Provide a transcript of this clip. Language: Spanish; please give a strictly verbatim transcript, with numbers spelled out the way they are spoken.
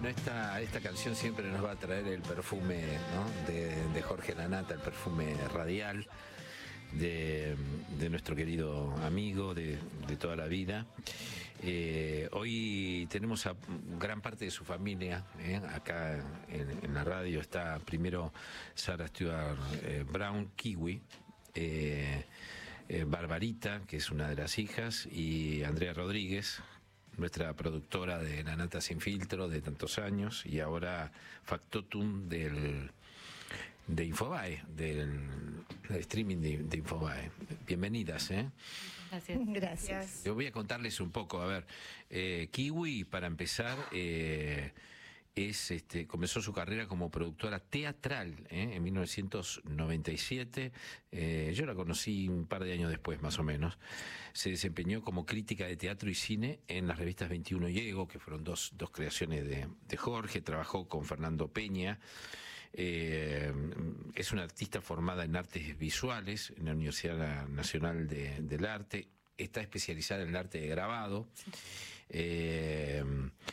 Bueno, esta, esta canción siempre nos va a traer el perfume, ¿no? de, de Jorge Lanata, el perfume radial de, de nuestro querido amigo de, de toda la vida. Eh, hoy tenemos a gran parte de su familia ¿eh? acá en, en la radio. Está primero Sarah Stewart eh, Brown, Kiwi, eh, eh, Barbarita, que es una de las hijas, y Andrea Rodríguez, nuestra productora de La Nata Sin Filtro de tantos años, y ahora factotum del de Infobae, del, del streaming de, de Infobae. Bienvenidas, ¿eh? Gracias. Gracias. Yo voy a contarles un poco, a ver, eh, Kiwi, para empezar, eh, es, este, comenzó su carrera como productora teatral ¿eh? en mil novecientos noventa y siete. Eh, yo la conocí un par de años después, más o menos. Se desempeñó como crítica de teatro y cine en las revistas veintiuno y Ego, que fueron dos, dos creaciones de, de Jorge. Trabajó con Fernando Peña. Eh, es una artista formada en artes visuales en la Universidad Nacional de, del Arte. Está especializada en el arte de grabado. Eh,